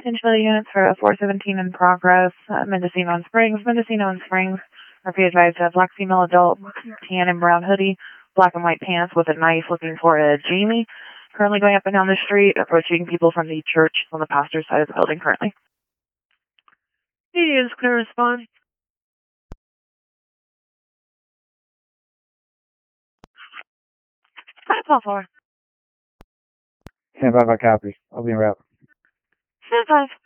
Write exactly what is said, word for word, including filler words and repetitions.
Potential units for a four seventeen in progress. Uh, Mendocino and Springs. Mendocino and Springs. R P advised a black female adult, tan and brown hoodie, black and white pants with a knife looking for a Jamie. Currently going up and down the street, approaching people from the church on the pastor's side of the building currently. Media is clear to respond. five four four. Stand by, my copy. I'll be in route. Stand five.